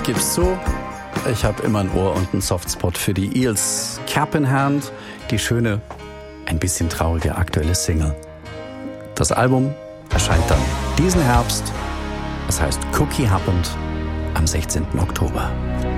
gib's zu, ich habe immer ein Ohr und einen Softspot für die Eels. Cap in Hand, die schöne, ein bisschen traurige aktuelle Single. Das Album erscheint dann diesen Herbst. Das heißt Cookie Happened am 16. Oktober.